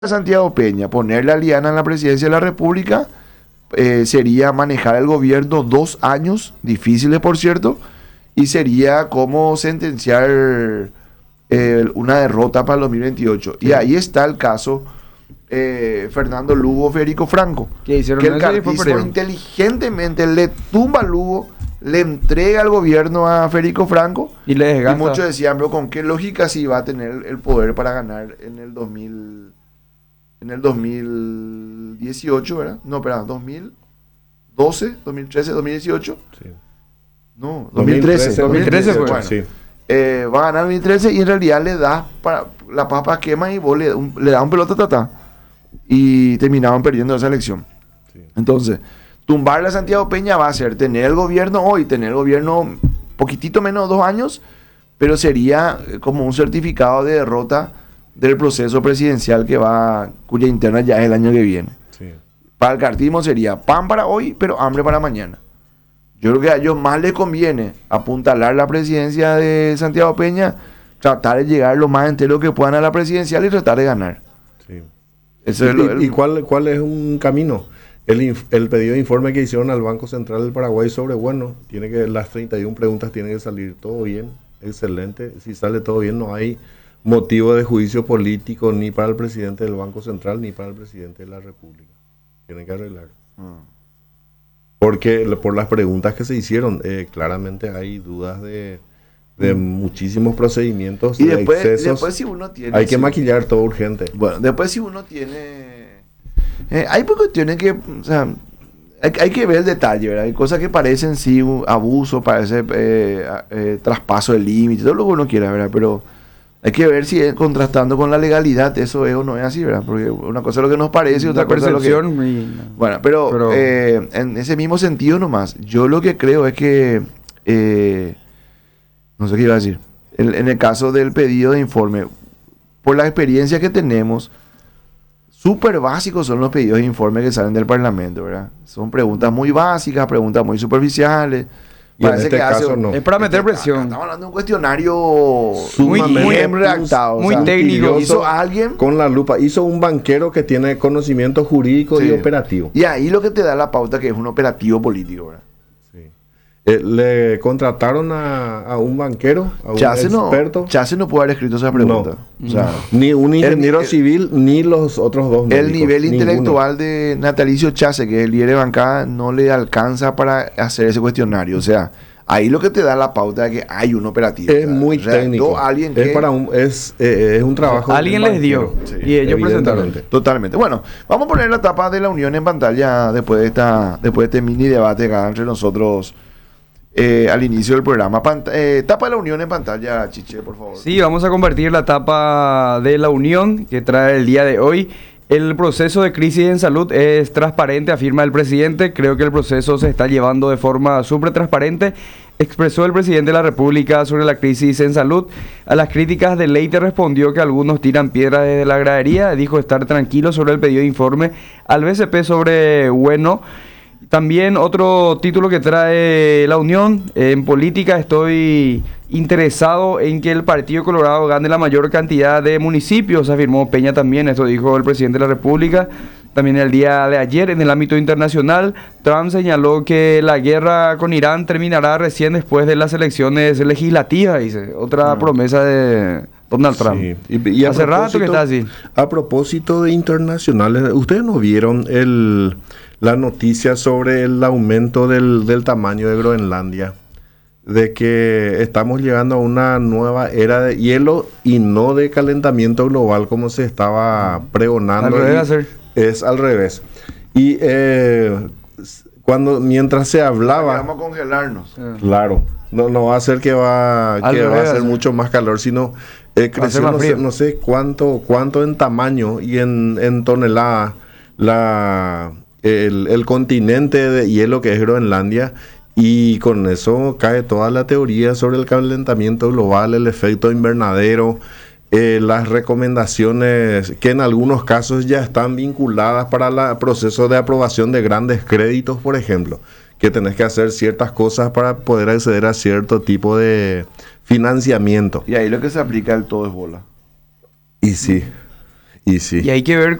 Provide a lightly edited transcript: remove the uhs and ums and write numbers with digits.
Santiago Peña, ponerle a Liana en la presidencia de la República, sería manejar el gobierno 2 años, difíciles por cierto, y sería como sentenciar una derrota para el 2028. Sí. Y ahí está el caso Fernando Lugo, Federico Franco, que hicieron el cartismo inteligentemente le tumba a Lugo, le entrega el gobierno a Federico Franco, y muchos decían, pero ¿con qué lógica si va a tener el poder para ganar en el 2018, ¿verdad? No, espera, 2012, 2013, 2018. Sí. No, 2013. 2013 fue. Bueno, sí. Va a ganar 2013 y en realidad le da para la papa quema y vos le da un pelota tatá. Y terminaban perdiendo esa elección. Sí. Entonces, tumbarle a Santiago Peña va a ser tener el gobierno hoy, tener el gobierno poquitito menos de 2 años, pero sería como un certificado de derrota del proceso presidencial cuya interna ya es el año que viene. Sí. Para el cartismo sería pan para hoy, pero hambre para mañana. Yo creo que a ellos más les conviene apuntalar la presidencia de Santiago Peña, tratar de llegar lo más entero que puedan a la presidencial y tratar de ganar. Sí. ¿Y cuál es un camino? El pedido de informe que hicieron al Banco Central del Paraguay sobre, tiene que las 31 preguntas tienen que salir todo bien, excelente. Si sale todo bien, no hay motivo de juicio político ni para el presidente del Banco Central ni para el presidente de la República. Tienen que arreglar. Porque por las preguntas que se hicieron, claramente hay dudas de muchísimos procedimientos, y después si uno tiene... Hay que maquillar todo urgente. Bueno, después si uno tiene... hay cuestiones que... O sea, hay que ver el detalle, ¿verdad? Hay cosas que parecen sí abuso, parece traspaso del límite, todo lo que uno quiera, ¿verdad? Pero hay que ver si contrastando con la legalidad eso es o no es así, ¿verdad? Porque una cosa es lo que nos parece y otra cosa es lo que... Bueno, pero en ese mismo sentido nomás, yo lo que creo es que... no sé qué iba a decir. En el caso del pedido de informe, por la experiencia que tenemos, súper básicos son los pedidos de informe que salen del Parlamento, ¿verdad? Son preguntas muy básicas, preguntas muy superficiales. Y en este caso no. Es para meter presión. Estamos hablando de un cuestionario muy redactado. Muy técnico. Hizo alguien con la lupa. Hizo un banquero que tiene conocimiento jurídico y operativo. Y ahí lo que te da la pauta que es un operativo político, ¿verdad? Sí. Le contrataron a un banquero, a un experto. Chase no puede haber escrito esa pregunta. No. O sea, ni un ingeniero civil, ni los otros dos médicos. El nivel intelectual de Natalicio Chase, que es el líder de bancada, no le alcanza para hacer ese cuestionario. O sea, ahí lo que te da la pauta es que hay un operativo. Es muy técnico. Es un trabajo. Alguien les dio. Sí, y ellos presentaron. Totalmente. Bueno, vamos a poner la tapa de la Unión en pantalla después de este mini debate acá entre nosotros. Al inicio del programa. Tapa de la Unión en pantalla, Chiche, por favor. Sí, vamos a compartir la tapa de la Unión que trae el día de hoy. El proceso de crisis en salud es transparente, afirma el presidente. Creo que el proceso se está llevando de forma súper transparente, expresó el presidente de la República sobre la crisis en salud. A las críticas de Leite respondió que algunos tiran piedras desde la gradería. Dijo estar tranquilo sobre el pedido de informe al BCP sobre También otro título que trae la Unión: en política estoy interesado en que el Partido Colorado gane la mayor cantidad de municipios, afirmó Peña también. Esto dijo el presidente de la República. También el día de ayer, en el ámbito internacional, Trump señaló que la guerra con Irán terminará recién después de las elecciones legislativas, dice. Otra promesa de Donald Trump. Sí. Y hace rato que está así. A propósito de internacionales, ¿ustedes no vieron la noticia sobre el aumento del tamaño de Groenlandia? De que estamos llegando a una nueva era de hielo y no de calentamiento global como se estaba pregonando. Es al revés. Y mientras se hablaba... Vamos a congelarnos. Claro. No va a ser que va a ser mucho más calor, sino crecer no sé cuánto en tamaño y en tonelada el continente de hielo que es Groenlandia, y con eso cae toda la teoría sobre el calentamiento global, el efecto invernadero, las recomendaciones que en algunos casos ya están vinculadas para el proceso de aprobación de grandes créditos, por ejemplo, que tenés que hacer ciertas cosas para poder acceder a cierto tipo de financiamiento. Y ahí lo que se aplica el todo es bola. Y sí. Y sí. Y hay que ver